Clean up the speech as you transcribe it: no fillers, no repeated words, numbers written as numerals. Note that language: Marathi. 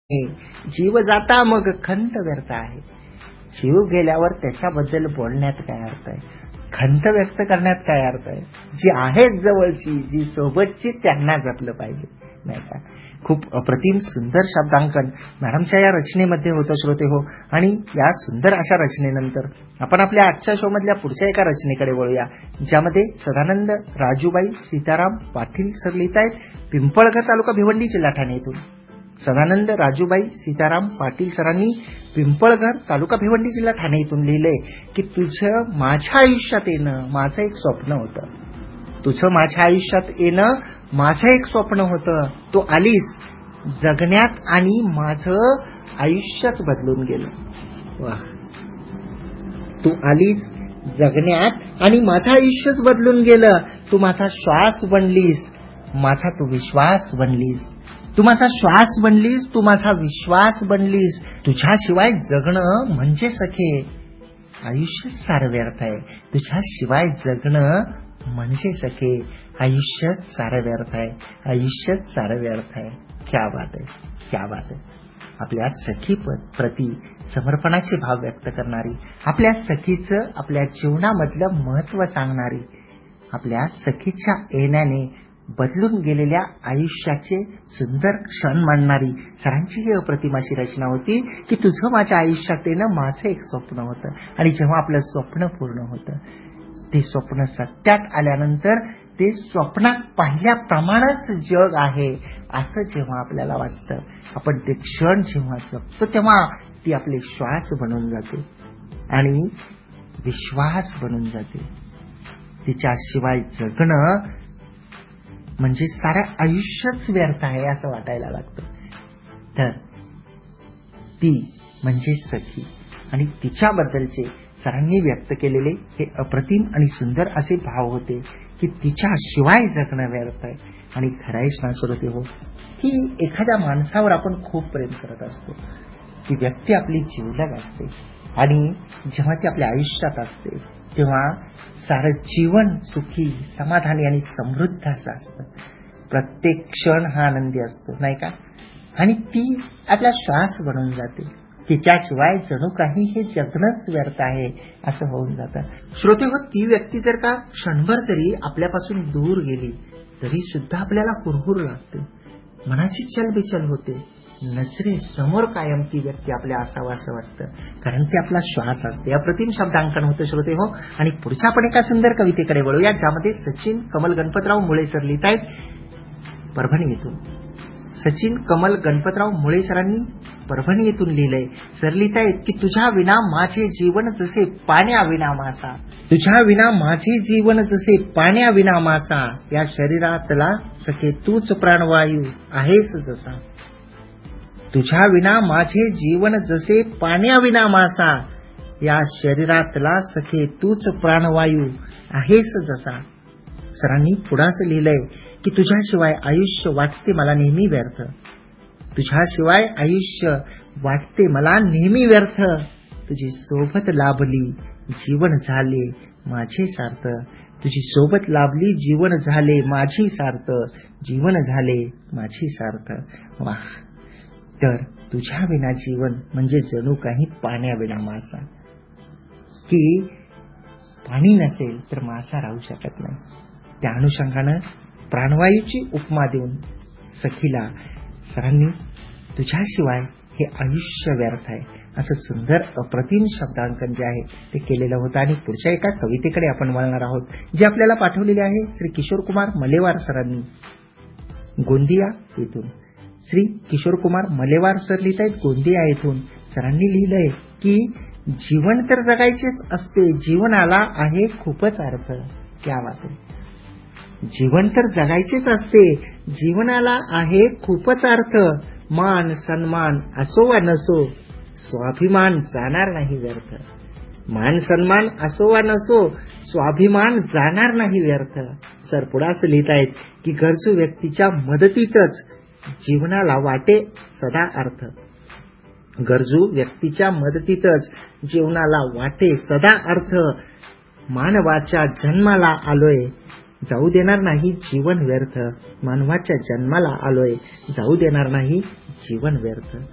जीव जाता मग खंत व्यर्थ आहे. जीव गेल्यावर त्याच्याबद्दल बोलण्यात काय अर्थ आहे? खंत व्यक्त करण्यात काय अर्थ आहे? जी आहेत जवळची, जी सोबतची, त्यांना जपलं पाहिजे, नाही का? खूप अप्रतिम सुंदर शब्दांकन मॅडमच्या या रचनेमध्ये होतं श्रोते हो. आणि या सुंदर अशा रचनेनंतर आपण आपल्या आजच्या शो मधल्या पुढच्या एका रचनेकडे वळूया, ज्यामध्ये सदानंद राजूबाई सीताराम पाटील सर लिहित आहेत पिंपळघर तालुका भिवंडी जिल्हा ठाणे येथून. सदानंद राजूबाई सीताराम पाटील सरांनी पिंपळघर तालुका भिवंडी जिल्हा ठाणे येथून लिहिलंय की तुझं माझ्या आयुष्यात येणं माझं एक स्वप्न होतं. तुझं माझ्या आयुष्यात येणं माझं एक स्वप्न होतं. तू आलीस जगण्यात आणि माझं आयुष्यच बदलून गेलं. वाह, तू आलीस जगण्यात आणि माझं आयुष्यच बदलून गेलं. तू माझा श्वास बनलीस, माझा तू विश्वास बनलीस. तू माझा श्वास बनलीस, तू माझा विश्वास बनलीस. तुझ्याशिवाय जगणं म्हणजे सखे आयुष्यच सारं व्यर्थ आहे. तुझ्याशिवाय जगणं म्हणजे सखे आयुष्यच सारं व्यर्थ आहे. आयुष्यच सारं व्यर्थ आहे. क्या बात आहे, क्या बात आहे. आपल्या सखी प्रती समर्पणाचे भाव व्यक्त करणारी, आपल्या सखीचं आपल्या जीवनामधलं महत्त्व सांगणारी, आपल्या सखीच्या येण्याने बदलून गेलेल्या आयुष्याचे सुंदर क्षण मांडणारी सरांची ही अप्रतिम अशी रचना होती की तुझं माझ्या आयुष्यात येणं माझं एक स्वप्न होतं. आणि जेव्हा आपलं स्वप्न पूर्ण होतं, ते स्वप्न सत्यात आल्यानंतर ते स्वप्नात पाहिल्याप्रमाणेच जग आहे असं जेव्हा आपल्याला वाटतं, आपण ते क्षण जेव्हा जगतो तेव्हा ती आपले श्वास बनून जाते आणि विश्वास बनून जाते. तिच्याशिवाय जगणं म्हणजे सारं आयुष्यच व्यर्थ आहे असं वाटायला लागतं. तर ती म्हणजे सखी आणि तिच्याबद्दलचे सरांनी व्यक्त केलेले हे अप्रतिम आणि सुंदर असे भाव होते की तिच्याशिवाय जगणं व्यर्थ आहे. आणि खराईच ना श्रोते हो, की एखाद्या माणसावर आपण खूप प्रेम करत असतो, ती व्यक्ती आपली जीवलग असते आणि जेव्हा ती आपल्या आयुष्यात असते तेव्हा सारं जीवन सुखी, समाधानी आणि समृद्ध असं असतं. प्रत्येक क्षण हा आनंदी असतो, नाही का? आणि ती आपला श्वास बनून जाते. तिच्याशिवाय जणू काही हे जगणंच व्यर्थ आहे असं होऊन जातं. श्रोते हो, ती व्यक्ती जर का क्षणभर जरी आपल्यापासून दूर गेली तरी सुद्धा आपल्याला हुरहुर लागते, मनाची चलबिचल होते. नजरे समोर कायम ती व्यक्ती आपल्या असावं असं वाटतं, कारण ते आपला श्वास असते. अप्रतिम शब्दांकन होतं श्रोते हो. आणि पुढच्या आपण एका सुंदर कवितेकडे वळूया, ज्यामध्ये सचिन कमल गणपतराव मुळे सर लिहित आहेत परभणी येथून. सचिन कमल गणपतराव मुळे सरांनी परभणी येथून लिहिलंय. सर लिहित आहेत की तुझ्या विना माझे जीवन जसे पाण्याविना मासा. तुझ्या विना माझे जीवन जसे पाण्याविना मासा. या शरीरातला सखे तूच प्राणवायू आहेस जसा. तुझ्या विना माझे जीवन जसे पाण्याविना मासा. या शरीरातला सखे तूच प्राणवायू आहेस जसा. सरांनी पुढाच लिहिलंय की तुझ्याशिवाय आयुष्य वाटते मला नेहमी व्यर्थ. तुझ्याशिवाय आयुष्य वाटते मला नेहमी व्यर्थ. तुझी सोबत लाभली जीवन झाले माझे सार्थ. तुझी सोबत लाभली जीवन झाले माझी सार्थ. जीवन झाले माझी सार्थ. वाह, तर तुझ्या विना जीवन म्हणजे जणू काही पाण्याविना मासा, की पाणी नसेल तर मासा राहू शकत नाही. त्या अनुषंगानं प्राणवायूची उपमा देऊन सखीला सरांनी तुझ्याशिवाय हे आयुष्य व्यर्थ आहे असं सुंदर अप्रतिम शब्दांकन जे आहे ते केलेलं होतं. आणि पुढच्या एका कवितेकडे आपण वळणार आहोत, जे आपल्याला पाठवलेले आहे श्री किशोर कुमार मलेवार सरांनी गोंदिया येथून. श्री किशोर कुमार मलेवार सर लिहित आहेत गोंदिया येथून. सरांनी लिहिलंय की जीवन तर जगायचेच असते, जीवनाला आहे खूपच अर्थ. क्या बात आहे. जीवन तर जगायचेच असते, जीवनाला आहे खूपच अर्थ. मान सन्मान असो वा नसो, स्वाभिमान जाणार नाही व्यर्थ. मान सन्मान असो वा नसो, स्वाभिमान जाणार नाही व्यर्थ. सर पुढाच लिहित आहेत की गरजू व्यक्तीच्या मदतीतच जीवनाला वाटे सदा अर्थ. गरजू व्यक्तीच्या मदतीतच जीवनाला वाटे सदा अर्थ. मानवाच्या जन्माला आलोय जाऊ देणार नाही जीवन व्यर्थ. मानवाच्या जन्माला आलोय जाऊ देणार नाही जीवन व्यर्थ.